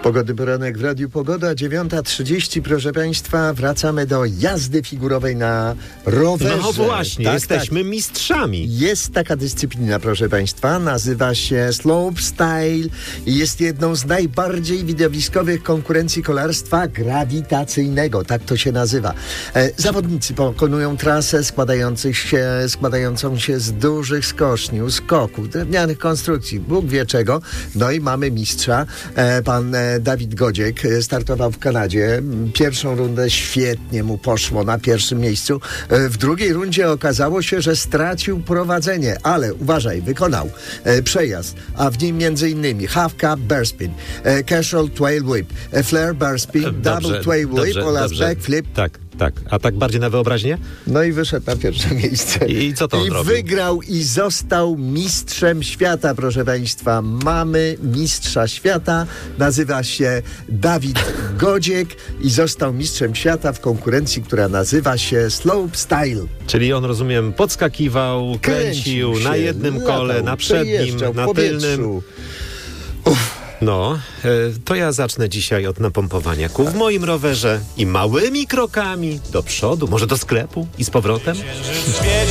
Pogody poranek w Radiu Pogoda, 9:30, proszę Państwa, wracamy do jazdy figurowej na rowerze. No właśnie, jesteśmy mistrzami. Jest taka dyscyplina, proszę Państwa, nazywa się slopestyle i jest jedną z najbardziej widowiskowych konkurencji kolarstwa grawitacyjnego, tak to się nazywa. Zawodnicy pokonują trasę składającą się z dużych skoczni, skoków, drewnianych konstrukcji, Bóg wie czego. No i mamy mistrza, pan Dawid Godziek, startował w Kanadzie. Pierwszą rundę świetnie mu poszło, na pierwszym miejscu. W drugiej rundzie okazało się, że stracił prowadzenie, ale uważaj, wykonał przejazd, a w nim m.in. half cup bear spin, casual tail whip, flare bear spin, double tail whip oraz backflip. Tak. A tak bardziej na wyobraźnię? No i wyszedł na pierwsze miejsce. I co to on robił? Wygrał i został mistrzem świata, proszę Państwa. Mamy mistrza świata, nazywa się Dawid Godziek i został mistrzem świata w konkurencji, która nazywa się slopestyle. Czyli on, rozumiem, podskakiwał, kręcił się, na jednym kole, na przednim, na tylnym. No, to ja zacznę dzisiaj od napompowania kół w moim rowerze i małymi krokami do przodu, może do sklepu i z powrotem.